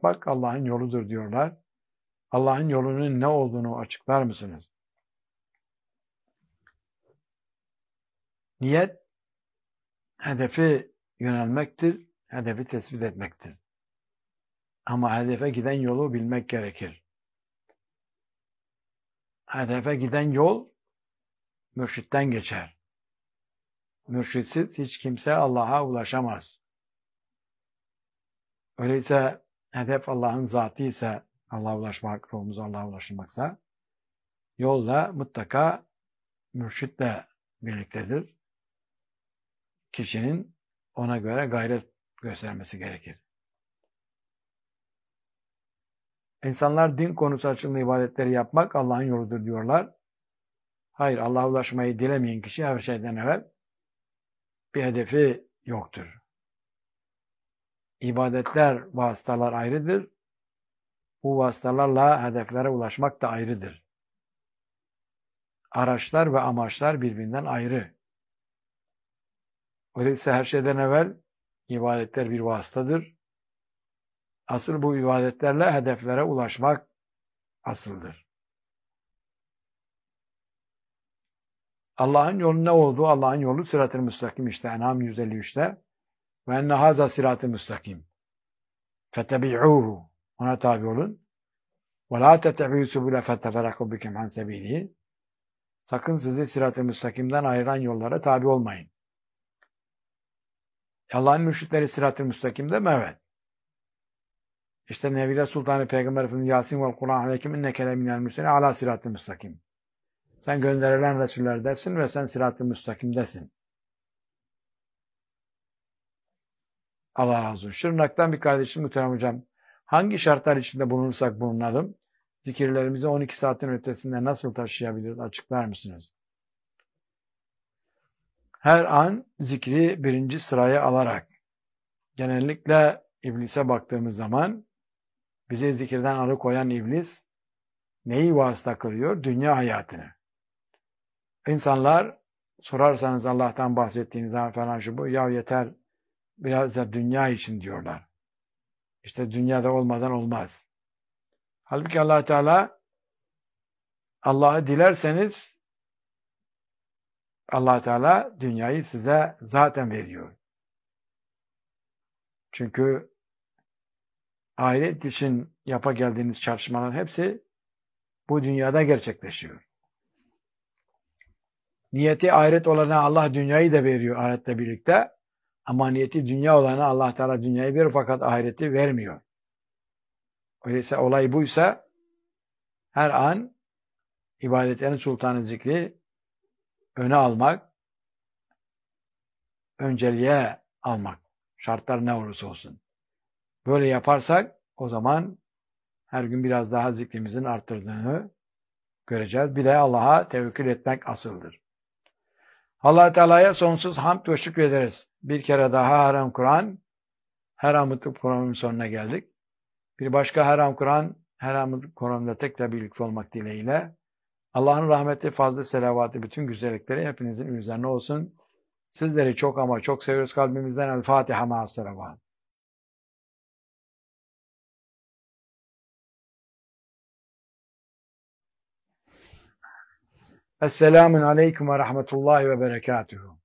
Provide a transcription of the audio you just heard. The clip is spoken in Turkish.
yapmak Allah'ın yoludur diyorlar. Allah'ın yolunun ne olduğunu açıklar mısınız? Niyet, hedefi yönelmektir, hedefi tespit etmektir. Ama hedefe giden yolu bilmek gerekir. Hedefe giden yol mürşitten geçer. Mürşitsiz hiç kimse Allah'a ulaşamaz. Öyleyse hedef Allah'ın zatı ise, Allah'a ulaşmak, ruhumuz Allah'a ulaşmaksa, yol da mutlaka mürşitle birliktedir. Kişinin ona göre gayret göstermesi gerekir. İnsanlar din konusu açılımlı ibadetleri yapmak Allah'ın yoludur diyorlar. Hayır, Allah'a ulaşmayı dilemeyen kişi her şeyden evvel bir hedefi yoktur. İbadetler, vasıtalar ayrıdır. Bu vasıtalarla hedeflere ulaşmak da ayrıdır. Araçlar ve amaçlar birbirinden ayrı. Öyleyse her şeyden evvel ibadetler bir vasıtadır. Asıl bu ibadetlerle hedeflere ulaşmak asıldır. Allah'ın yolu ne olduğu? Allah'ın yolu sırat-ı müstakim işte. En'am 153'te. Ve enne haza sırat-ı müstakim. Fetebi'uhu. Ona tabi olun. Ve la tetebi'u subule feteferaku bikum an sebilihi. Sakın sizi sırat-ı müstakimden ayıran yollara tabi olmayın. Allah'ın mürşitleri sırat-ı müstakimde mi? Evet. İşte Nevile Sultanı Peygamber Efendimiz Yasin vel Kur'an aleyküm inneke leminel mürselin ala sırat-ı müstakim. Sen gönderilen Resullerdesin ve sen sırat-ı müstakimdesin. Allah razı olsun. Şırnak'tan bir kardeşim muhterem hocam. Hangi şartlar içinde bulunursak bulunalım, zikirlerimizi 12 saatin ötesinde nasıl taşıyabiliriz? Açıklar mısınız? Her an zikri birinci sıraya alarak, genellikle iblise baktığımız zaman bizi zikirden alıkoyan iblis neyi vasıta kılıyor? Dünya hayatını. İnsanlar sorarsanız Allah'tan bahsettiğiniz zaman falan şu bu, ya yeter biraz da dünya için diyorlar. İşte dünyada olmadan olmaz. Halbuki Allah Teala Allah'ı dilerseniz Allah Teala dünyayı size zaten veriyor. Çünkü ahiret için yapa geldiğiniz çalışmaların hepsi bu dünyada gerçekleşiyor. Niyeti ahiret olana Allah dünyayı da veriyor ahiretle birlikte. Ama niyeti dünya olana Allah Teala dünyayı verir fakat ahireti vermiyor. Öyleyse olay buysa her an ibadetlerin sultanı zikri öne almak, önceliğe almak. Şartlar ne olursa olsun. Böyle yaparsak o zaman her gün biraz daha zikrimizin arttırdığını göreceğiz. Bir de Allah'a tevekkül etmek asıldır. Allah Teala'ya sonsuz hamd ve şükrederiz. Bir kere daha Haram Kur'an, Haram-ı Kur'an'ın sonuna geldik. Bir başka Haram Kur'an, Haram-ı Kur'an'da tekrar birlikte olmak dileğiyle Allah'ın rahmeti, fazla selavatı, bütün güzellikleri hepinizin üzerine olsun. Sizleri çok ama çok seviyoruz kalbimizden. El Fatiha ma'as selavat. Esselamun aleyküm ve rahmetullahi ve berekatuhu.